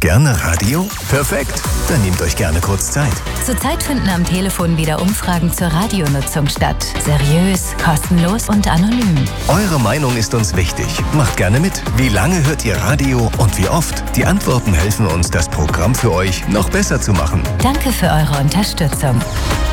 gerne Radio? Perfekt, dann nehmt euch gerne kurz Zeit. Zurzeit finden am Telefon wieder Umfragen zur Radionutzung statt. Seriös, kostenlos und anonym. Eure Meinung ist uns wichtig. Macht gerne mit. Wie lange hört ihr Radio und wie oft? Die Antworten helfen uns, das Programm für euch noch besser zu machen. Danke für eure Unterstützung.